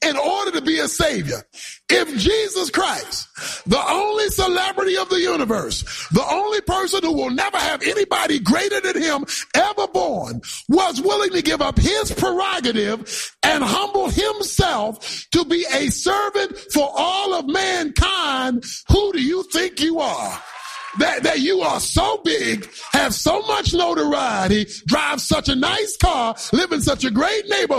in order to be a savior. If Jesus Christ, the only celebrity of the universe, the only person who will never have anybody greater than him ever born, was willing to give up his prerogative and humble himself to be a servant for all of mankind, who do you think you are? That you are so big, have so much notoriety, drive such a nice car, live in such a great neighborhood,